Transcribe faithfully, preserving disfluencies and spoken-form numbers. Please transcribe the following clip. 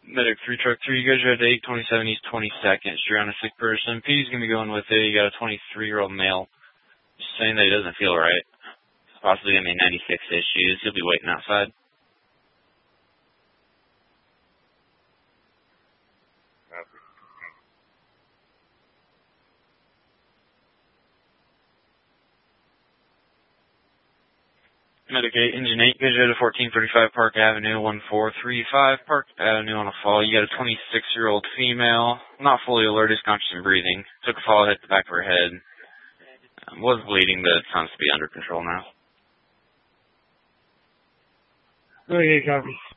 Medic three Truck three, you guys are at eight twenty-seven East twenty-second. You're on a sick person. P's going to be going with it. You got a twenty-three-year-old male. Just saying that he doesn't feel right. Possibly going to be ninety-six issues. He'll be waiting outside. Medic eight, Engine eight, you guys are at a fourteen thirty-five Park Avenue, one four three five Park Avenue on a fall. You got a twenty-six-year-old female, not fully alert, is conscious and breathing. Took a fall, hit the back of her head. Um, was bleeding, but it sounds to be under control now. Okay, copy.